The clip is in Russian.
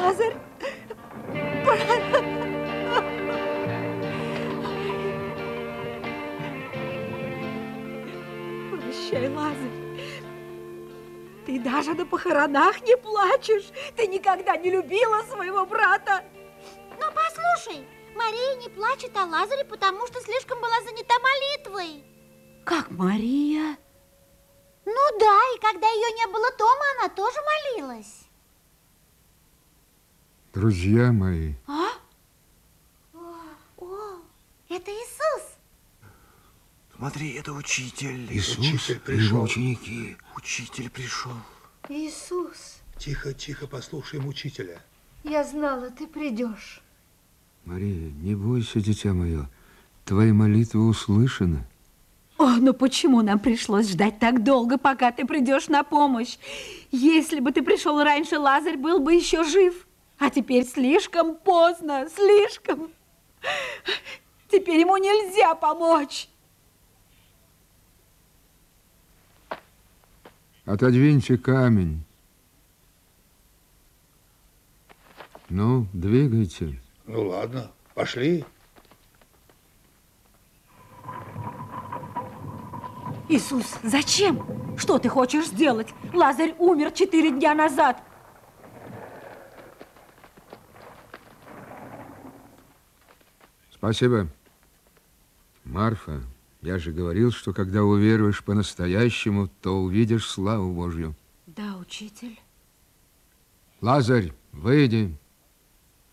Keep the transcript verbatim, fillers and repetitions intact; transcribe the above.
Лазарь! Прощай, Лазарь. Ты даже на похоронах не плачешь. Ты никогда не любила своего брата. Но послушай, Мария не плачет о Лазаре, потому что слишком была занята молитвой. Как Мария? Ну да, и когда ее не было дома, она тоже молилась. Друзья мои. А? О, о, это Иисус. Смотри, это учитель. Иисус Учитель и пришел. его ученики. Учитель пришел. Иисус, Тихо, тихо, послушаем учителя. я знала, ты придешь. Мария, не бойся, дитя мое. Твои молитвы услышаны. О, ну почему нам пришлось ждать так долго, пока ты придешь на помощь? Если бы ты пришел раньше, Лазарь был бы еще жив. А теперь слишком поздно, слишком. Теперь ему нельзя помочь. Отодвиньте камень. Ну, двигайте. Ну ладно, пошли. Иисус, зачем? Что ты хочешь сделать? Лазарь умер четыре дня назад. Спасибо. Марфа, я же говорил, что когда уверуешь по-настоящему, то увидишь славу Божью. Да, учитель. Лазарь, выйди.